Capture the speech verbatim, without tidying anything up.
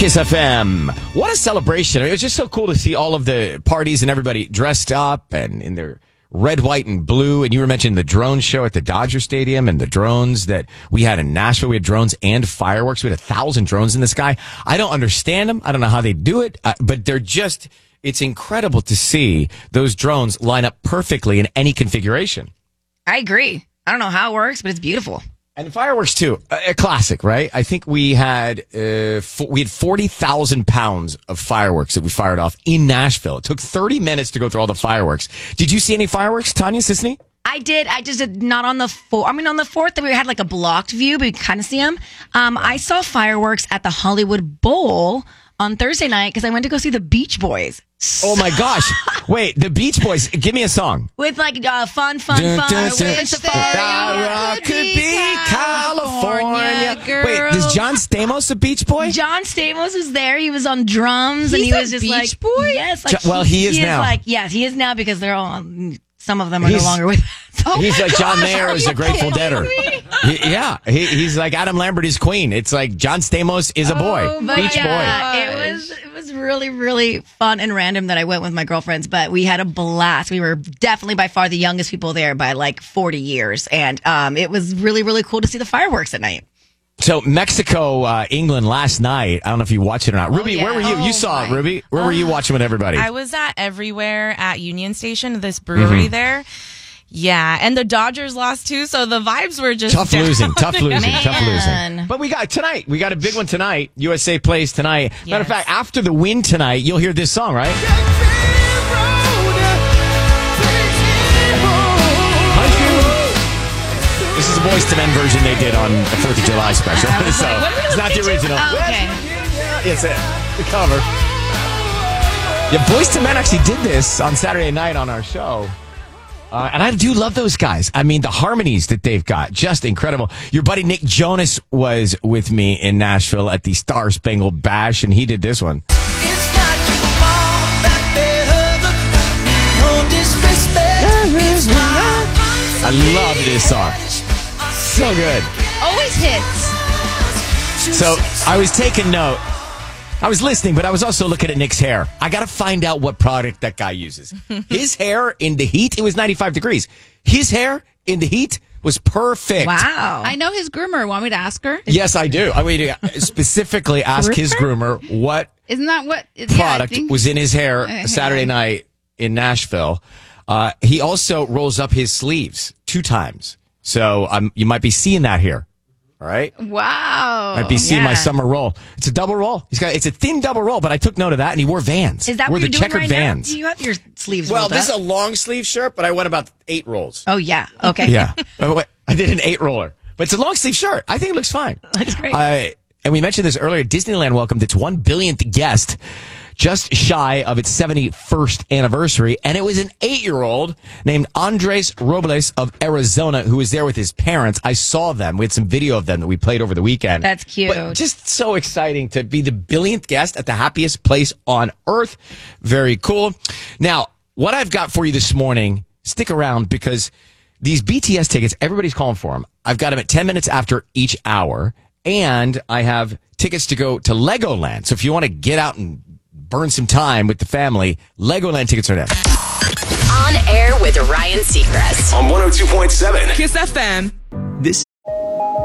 Kiss F M. What a celebration. It was just so cool to see all of the parties and everybody dressed up and in their red, white, and blue. And you were mentioning the drone show at the Dodger Stadium and the drones that we had in Nashville. We had drones and fireworks. We had a thousand drones in the sky. I don't understand them. I don't know how they do it, uh, but they're just, it's incredible to see those drones line up perfectly in any configuration. I agree. I don't know how it works, but it's beautiful. And fireworks too, a, a classic, right? I think we had uh, f- we had forty thousand pounds of fireworks that we fired off in Nashville. It took thirty minutes to go through all the fireworks. Did you see any fireworks, Tanya Sisney? I did. I just did not on the fourth. I mean, on the fourth, we had like a blocked view, but you kind of see them. Um, I saw fireworks at the Hollywood Bowl on Thursday night because I went to go see the Beach Boys. Oh my gosh! Wait, the Beach Boys. Give me a song. With like uh, fun, fun, Dun, fun. dun, dun. It's a That could be California. girl. Wait, is John Stamos a Beach Boy? John Stamos was there. He was on drums, and He's he was a just Beach like, Boy? yes, like Jo- well, he is he now. Is like, yes, he is now because they're all. Some of them are He's- no longer with us. Oh He's my like John gosh, Mayer are is you a Grateful kidding Deader. me? He- yeah, he, he's like Adam Lambert is Queen. It's like John Stamos is a boy, Oh my Beach Boy. Yeah, it was it was really really fun and random that I went with my girlfriends, but we had a blast. We were definitely by far the youngest people there by like forty years, and um, it was really really cool to see the fireworks at night. So Mexico, uh, England last night. I don't know if you watched it or not. Ruby, yeah. where were you? You Oh, saw it, my. Ruby. Where were you watching with everybody? I was at Everywhere at Union Station, this brewery Mm-hmm. there. Yeah, and the Dodgers lost too, so the vibes were just Tough down. losing, tough losing, tough Man. losing. But we got tonight. We got a big one tonight. U S A plays tonight. Matter of Yes. fact, after the win tonight, you'll hear this song, right? This is a Boyz two Men version they did on the fourth of July special. So it's not the original. Oh, okay. It's it. The cover. Yeah, Boyz two Men actually did this on Saturday night on our show. Uh, and I do love those guys. I mean, the harmonies that they've got, just incredible. Your buddy Nick Jonas was with me in Nashville at the Star Spangled Bash, and he did this one. I love this song. So good. Always hits. So I was taking note. I was listening, but I was also looking at Nick's hair. I got to find out what product that guy uses. His hair in the heat, it was ninety-five degrees. His hair in the heat was perfect. Wow. I know his groomer. Want me to ask her? Yes, I do. I mean, to specifically ask his groomer what Isn't that what yeah, I product think- was in his hair Uh, Saturday night in Nashville. Uh, he also rolls up his sleeves two times. So um, you might be seeing that here. All right? Wow. Might be seeing my yeah. summer roll. It's a double roll. He's got it's a thin double roll, but I took note of that, and he wore Vans. Is that wore what you're the doing checkered right Vans. now? You have your sleeves Well, rolled this is up. a long sleeve shirt, but I went about eight rolls. Oh yeah. Okay. Yeah, I did an eight roller, but it's a long sleeve shirt. I think it looks fine. That's great. Uh, and we mentioned this earlier. Disneyland welcomed its one billionth guest, just shy of its seventy-first anniversary, and it was an eight-year-old named Andres Robles of Arizona who was there with his parents. I saw them. We had some video of them that we played over the weekend. That's cute. But just so exciting to be the billionth guest at the happiest place on earth. Very cool. Now, what I've got for you this morning, stick around because these B T S tickets, everybody's calling for them. I've got them at ten minutes after each hour, and I have tickets to go to Legoland. So if you want to get out and burn some time with the family, Legoland tickets are there. On air with Ryan Seacrest. On one oh two point seven. Kiss F M. This